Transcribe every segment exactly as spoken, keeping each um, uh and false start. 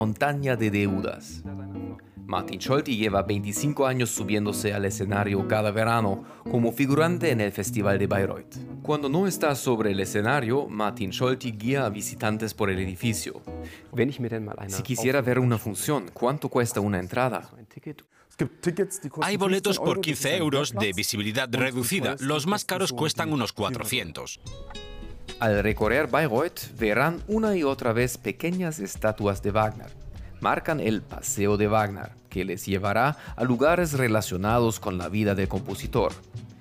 montaña de deudas. Martin Schulte lleva veinticinco años subiéndose al escenario cada verano como figurante en el Festival de Bayreuth. Cuando no está sobre el escenario, Martin Schulte guía a visitantes por el edificio. Si quisiera ver una función, ¿cuánto cuesta una entrada? Hay boletos por quince euros de visibilidad reducida. Los más caros cuestan unos cuatrocientos. Al recorrer Bayreuth verán una y otra vez pequeñas estatuas de Wagner. Marcan el paseo de Wagner, que les llevará a lugares relacionados con la vida del compositor.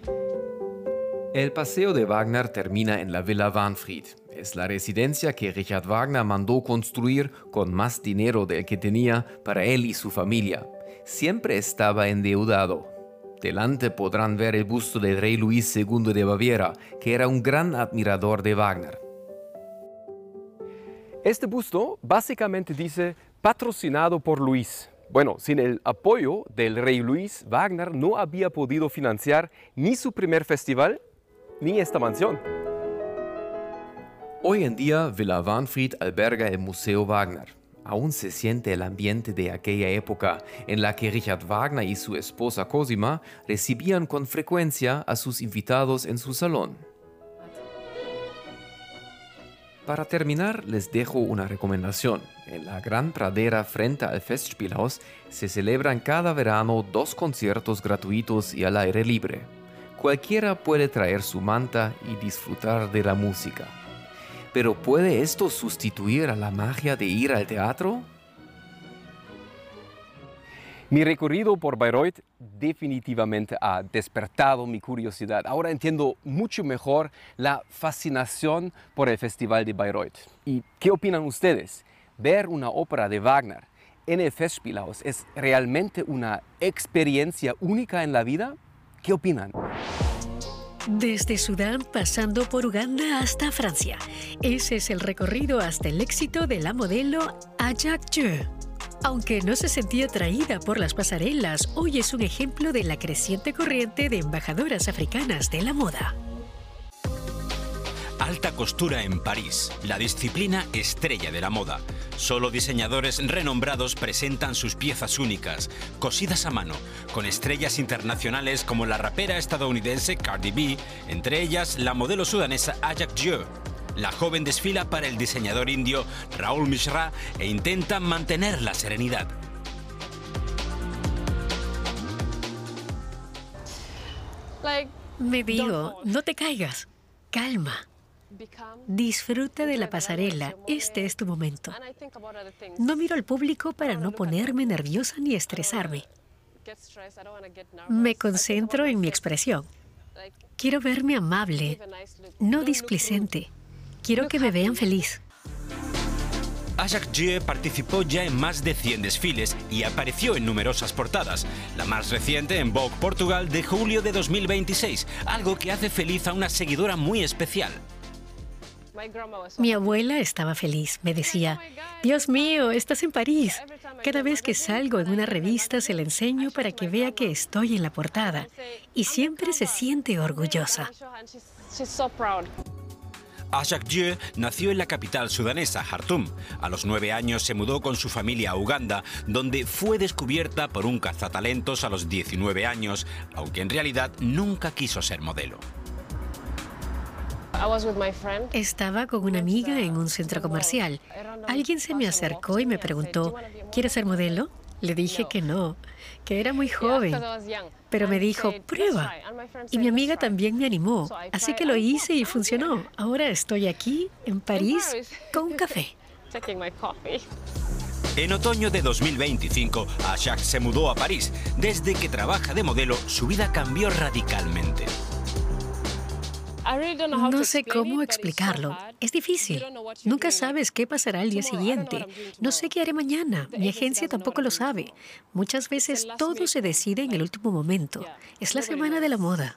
El paseo de Wagner termina en la Villa Wahnfried. Es la residencia que Richard Wagner mandó construir con más dinero del que tenía para él y su familia. Siempre estaba endeudado. Delante podrán ver el busto del rey Luis segundo de Baviera, que era un gran admirador de Wagner. Este busto básicamente dice patrocinado por Luis. Bueno, sin el apoyo del rey Luis, Wagner no había podido financiar ni su primer festival ni esta mansión. Hoy en día, Villa Wahnfried alberga el Museo Wagner. Aún se siente el ambiente de aquella época en la que Richard Wagner y su esposa Cosima recibían con frecuencia a sus invitados en su salón. Para terminar, les dejo una recomendación. En la gran pradera frente al Festspielhaus se celebran cada verano dos conciertos gratuitos y al aire libre. Cualquiera puede traer su manta y disfrutar de la música. ¿Pero puede esto sustituir a la magia de ir al teatro? Mi recorrido por Bayreuth definitivamente ha despertado mi curiosidad. Ahora entiendo mucho mejor la fascinación por el Festival de Bayreuth. ¿Y qué opinan ustedes? ¿Ver una ópera de Wagner en el Festspielhaus es realmente una experiencia única en la vida? ¿Qué opinan? Desde Sudán pasando por Uganda hasta Francia. Ese es el recorrido hasta el éxito de la modelo Ajak Jue. Aunque no se sentía atraída por las pasarelas, hoy es un ejemplo de la creciente corriente de embajadoras africanas de la moda. Alta costura en París, la disciplina estrella de la moda. Solo diseñadores renombrados presentan sus piezas únicas, cosidas a mano, con estrellas internacionales como la rapera estadounidense Cardi B, entre ellas la modelo sudanesa Ajak Jue. La joven desfila para el diseñador indio Rahul Mishra e intenta mantener la serenidad. Me digo, no te caigas, calma. Disfruta de la pasarela, este es tu momento. No miro al público para no ponerme nerviosa ni estresarme. Me concentro en mi expresión. Quiero verme amable, no displicente. Quiero que me vean feliz. Ajak Jue participó ya en más de cien desfiles y apareció en numerosas portadas. La más reciente en Vogue Portugal de julio de dos mil veintiséis, algo que hace feliz a una seguidora muy especial. Mi abuela estaba feliz. Me decía, Dios mío, estás en París. Cada vez que salgo en una revista se la enseño para que vea que estoy en la portada. Y siempre se siente orgullosa. Ajak Jue nació en la capital sudanesa, Jartum. A los nueve años se mudó con su familia a Uganda, donde fue descubierta por un cazatalentos a los diecinueve años, aunque en realidad nunca quiso ser modelo. Estaba con una amiga en un centro comercial. Alguien se me acercó y me preguntó, ¿quieres ser modelo? Le dije que no, que era muy joven. Pero me dijo, prueba. Y mi amiga también me animó. Así que lo hice y funcionó. Ahora estoy aquí, en París, con un café. En otoño de dos mil veinticinco, Ajak se mudó a París. Desde que trabaja de modelo, su vida cambió radicalmente. No sé cómo explicarlo. Es difícil. Nunca sabes qué pasará al día siguiente. No sé qué haré mañana. Mi agencia tampoco lo sabe. Muchas veces todo se decide en el último momento. Es la semana de la moda.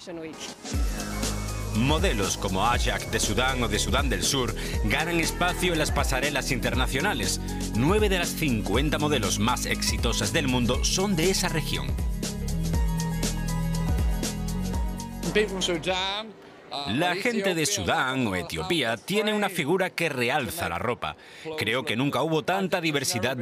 Modelos como Ajak de Sudán o de Sudán del Sur ganan espacio en las pasarelas internacionales. Nueve de las cincuenta modelos más exitosas del mundo son de esa región. La gente de Sudán o Etiopía tiene una figura que realza la ropa. Creo que nunca hubo tanta diversidad